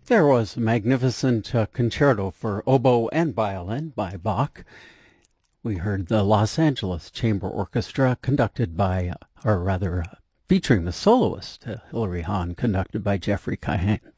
There was a magnificent concerto for oboe and violin by Bach. We heard the Los Angeles Chamber Orchestra conducted by, featuring the soloist, Hilary Hahn, conducted by Jeffrey Kahane.